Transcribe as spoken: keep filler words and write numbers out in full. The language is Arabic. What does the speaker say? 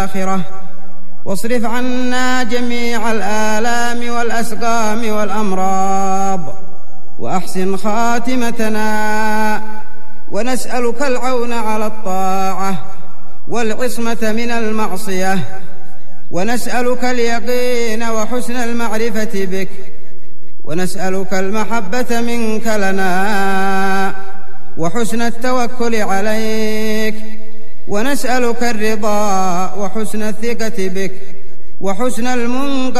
الآخرة، واصرف عنا جميع الآلام والأسقام والأمراض، وأحسن خاتمتنا، ونسألك العون على الطاعة والعصمة من المعصية، ونسألك اليقين وحسن المعرفة بك، ونسألك المحبة منك لنا وحسن التوكل عليك، ونسألك الرضا وحسن الثقة بك وحسن المنقذ